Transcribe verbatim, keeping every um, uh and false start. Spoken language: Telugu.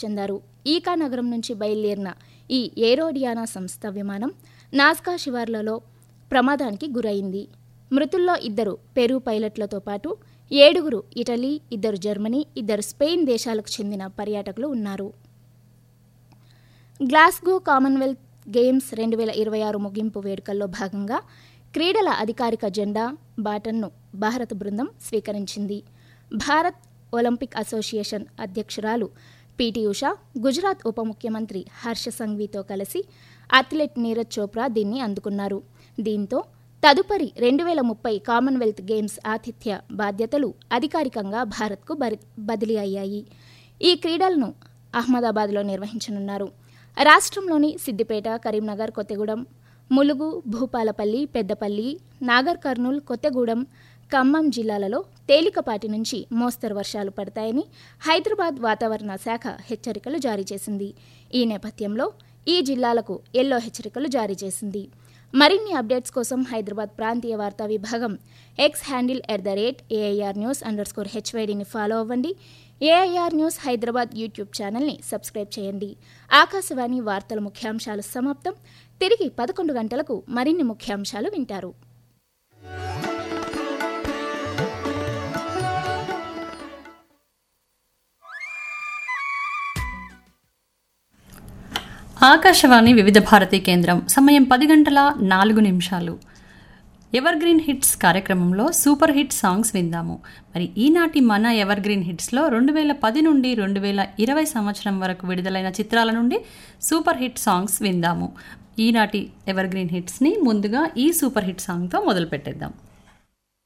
చెందారు. ఈకా నగరం నుంచి బయలుదేరిన ఈ ఏరోడియానా సంస్థ విమానం నాజ్కా శివార్లలో ప్రమాదానికి గురైంది. మృతుల్లో ఇద్దరు పెరూ పైలట్లతో పాటు ఏడుగురు ఇటలీ, ఇద్దరు జర్మనీ, ఇద్దరు స్పెయిన్ దేశాలకు చెందిన పర్యాటకులు ఉన్నారు. గ్లాస్గో కామన్వెల్త్ గేమ్స్ రెండు వేల ఇరవై ఆరు ముగింపు వేడుకల్లో భాగంగా క్రీడల అధికారిక జెండా బాటన్ను భారత బృందం స్వీకరించింది. భారత్ ఒలింపిక్ అసోసియేషన్ అధ్యక్షురాలు పీటీ ఉషా, గుజరాత్ ఉప ముఖ్యమంత్రి హర్ష సంఘ్వీతో కలిసి అథ్లెట్ నీరజ్ చోప్రా దీన్ని అందుకున్నారు. దీంతో తదుపరి రెండు వేల ముప్పై కామన్వెల్త్ గేమ్స్ ఆతిథ్య బాధ్యతలు అధికారికంగా భారత్కు బదిలీ అయ్యాయి. ఈ క్రీడలను అహ్మదాబాద్లో నిర్వహించనున్నారు. రాష్ట్రంలోని సిద్దిపేట, కరీంనగర్, కొత్తగూడెం, ములుగు, భూపాలపల్లి, పెద్దపల్లి, నాగర్ కర్నూల్, కొత్తగూడెం, ఖమ్మం జిల్లాలలో తేలికపాటి నుంచి మోస్తరు వర్షాలు పడతాయని హైదరాబాద్ వాతావరణ శాఖ హెచ్చరికలు జారీ చేసింది. ఈ నేపథ్యంలో ఈ జిల్లాలకు ఎల్లో హెచ్చరికలు జారీ చేసింది. మరిన్ని అప్డేట్స్ కోసం హైదరాబాద్ ప్రాంతీయ వార్తా విభాగం X handle at the rate AIR news under score హెచ్వైడిని follow అవ్వండి. ఏఐఆర్ న్యూస్ హైదరాబాద్ యూట్యూబ్ ఛానల్ని సబ్స్క్రైబ్ చేయండి. ఆకాశవాణి వార్తల ముఖ్యాంశాలు సమాప్తం. తిరిగి పదకొండు గంటలకు మరిన్ని ముఖ్యాంశాలు వింటారు. ఆకాశవాణి వివిధ భారతి కేంద్రం. సమయం పది గంటల నాలుగు నిమిషాలు. ఎవర్ గ్రీన్ హిట్స్ కార్యక్రమంలో సూపర్ హిట్ సాంగ్స్ విందాము. మరి ఈనాటి మన ఎవర్ గ్రీన్ హిట్స్లో రెండు వేల పది నుండి రెండు వేల ఇరవై సంవత్సరం వరకు విడుదలైన చిత్రాల నుండి సూపర్ హిట్ సాంగ్స్ విందాము. ఈనాటి ఎవర్ గ్రీన్ హిట్స్ని ముందుగా ఈ సూపర్ హిట్ సాంగ్తో మొదలు పెట్టేద్దాం.